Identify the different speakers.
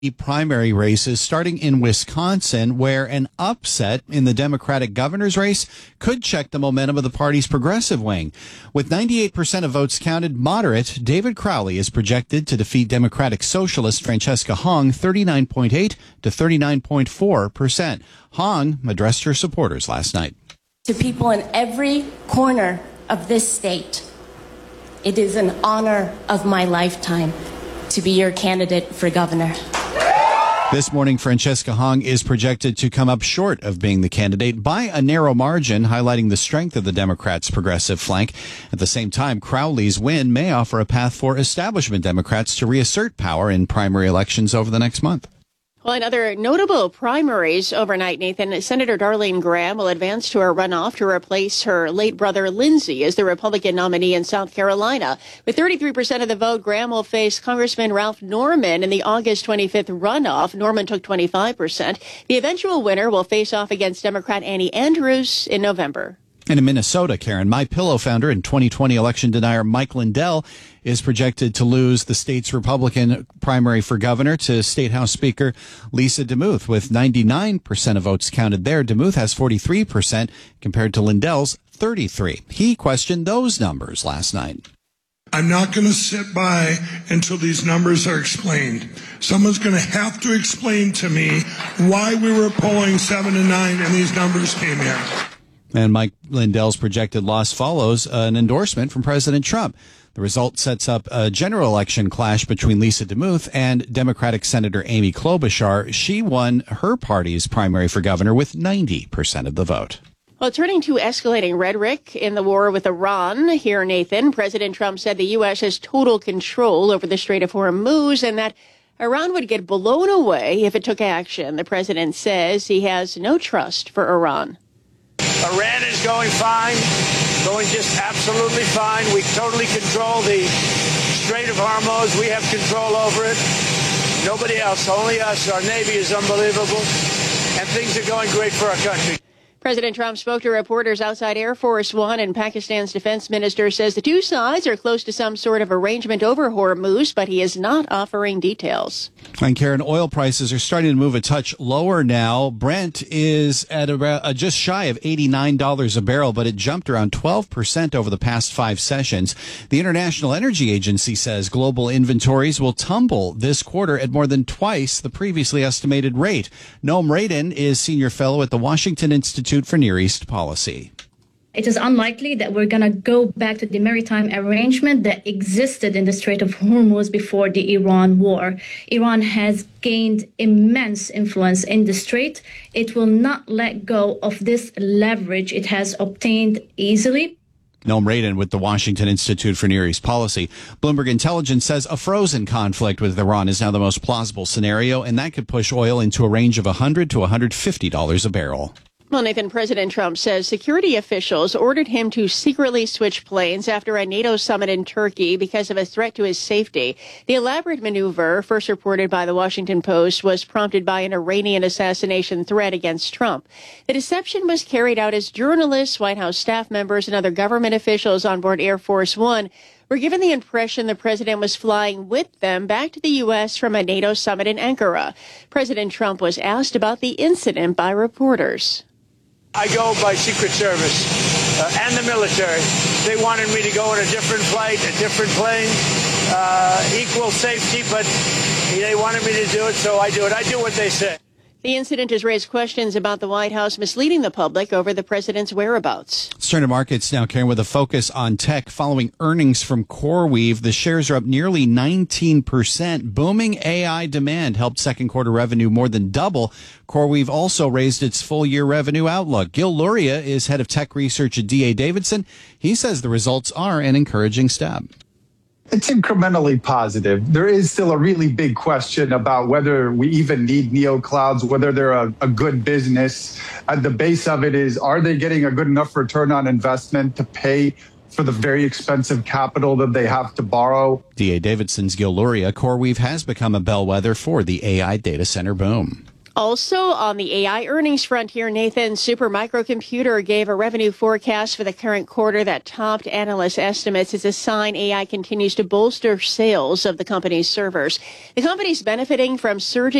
Speaker 1: primary races starting in Wisconsin, where an upset in the Democratic governor's race could check the momentum of the party's progressive wing. With 98% of votes counted, moderate David Crowley is projected to defeat Democratic Socialist Francesca Hong 39.8 to 39.4%. Hong addressed her supporters last night.
Speaker 2: To people in every corner of this state, it is an honor of my lifetime to be your candidate for governor.
Speaker 1: This morning, Francesca Hong is projected to come up short of being the candidate by a narrow margin, highlighting the strength of the Democrats' progressive flank. At the same time, Crowley's win may offer a path for establishment Democrats to reassert power in primary elections over the next month.
Speaker 3: Well, in other notable primaries overnight, Nathan, Senator Darlene Graham will advance to a runoff to replace her late brother Lindsey as the Republican nominee in South Carolina. With 33% of the vote, Graham will face Congressman Ralph Norman in the August 25th runoff. Norman took 25%. The eventual winner will face off against Democrat Annie Andrews in November.
Speaker 1: And in Minnesota, Karen, MyPillow founder and 2020 election denier Mike Lindell is projected to lose the state's Republican primary for governor to State House Speaker Lisa DeMuth. With 99% of votes counted there, DeMuth has 43% compared to Lindell's 33%. He questioned those numbers last night.
Speaker 4: I'm not going to sit by until these numbers are explained. Someone's going to have to explain to me why we were polling 7 to 9 and these numbers came in.
Speaker 1: And Mike Lindell's projected loss follows an endorsement from President Trump. The result sets up a general election clash between Lisa DeMuth and Democratic Senator Amy Klobuchar. She won her party's primary for governor with 90% of the vote.
Speaker 3: Well, turning to escalating rhetoric in the war with Iran, here, Nathan, President Trump said the U.S. has total control over the Strait of Hormuz and that Iran would get blown away if it took action. The president says he has no trust for Iran.
Speaker 5: Iran is going fine, going just absolutely fine. We totally control the Strait of Hormuz. We have control over it. Nobody else, only us. Our Navy is unbelievable, and things are going great for our country.
Speaker 3: President Trump spoke to reporters outside Air Force One, and Pakistan's defense minister says the two sides are close to some sort of arrangement over Hormuz, but he is not offering details.
Speaker 1: And Karen, oil prices are starting to move a touch lower now. Brent is at about just shy of $89 a barrel, but it jumped around 12% over the past 5 sessions. The International Energy Agency says global inventories will tumble this quarter at more than twice the previously estimated rate. Noam Radin is senior fellow at the Washington Institute for Near East Policy.
Speaker 6: It is unlikely that we're going to go back to the maritime arrangement that existed in the Strait of Hormuz before the Iran war. Iran has gained immense influence in the strait. It will not let go of this leverage it has obtained easily.
Speaker 1: Noam Radin with the Washington Institute for Near East Policy. Bloomberg Intelligence says a frozen conflict with Iran is now the most plausible scenario, and that could push oil into a range of $100 to $150 a barrel.
Speaker 3: Well, Nathan, President Trump says security officials ordered him to secretly switch planes after a NATO summit in Turkey because of a threat to his safety. The elaborate maneuver, first reported by the Washington Post, was prompted by an Iranian assassination threat against Trump. The deception was carried out as journalists, White House staff members, and other government officials on board Air Force One were given the impression the president was flying with them back to the U.S. from a NATO summit in Ankara. President Trump was asked about the incident by reporters.
Speaker 5: I go by Secret Service and the military. They wanted me to go on a different flight, a different plane, equal safety, but they wanted me to do it, so I do it. I do what they say.
Speaker 3: The incident has raised questions about the White House misleading the public over the president's whereabouts.
Speaker 1: Let's turn to markets now, Karen, with a focus on tech. Following earnings from CoreWeave, the shares are up nearly 19%. Booming AI demand helped second quarter revenue more than double. CoreWeave also raised its full-year revenue outlook. Gil Luria is head of tech research at D.A. Davidson. He says the results are an encouraging step.
Speaker 7: It's incrementally positive. There is still a really big question about whether we even need neoclouds, whether they're a good business. At the base of it is, are they getting a good enough return on investment to pay for the very expensive capital that they have to borrow?
Speaker 1: D.A. Davidson's Gil Luria. CoreWeave has become a bellwether for the AI data center boom.
Speaker 3: Also on the AI earnings front here, Nathan, Supermicro gave a revenue forecast for the current quarter that topped analyst estimates as a sign AI continues to bolster sales of the company's servers. The company's benefiting from surging